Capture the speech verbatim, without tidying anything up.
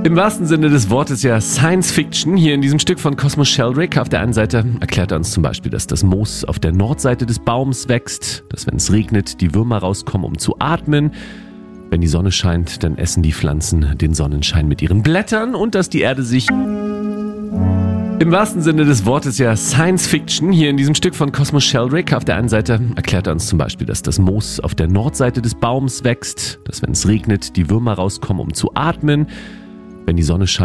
Im wahrsten Sinne des Wortes ja Science Fiction. Hier in diesem Stück von Cosmo Sheldrake. Auf der einen Seite erklärt er uns zum Beispiel, dass das Moos auf der Nordseite des Baums wächst, dass wenn es regnet, die Würmer rauskommen, um zu atmen. Wenn die Sonne scheint, dann essen die Pflanzen den Sonnenschein mit ihren Blättern und dass die Erde sich... Im wahrsten Sinne des Wortes ja Science Fiction. Hier in diesem Stück von Cosmo Sheldrake. Auf der einen Seite erklärt er uns zum Beispiel, dass das Moos auf der Nordseite des Baums wächst, dass wenn es regnet, die Würmer rauskommen, um zu atmen. Wenn die Sonne scheint,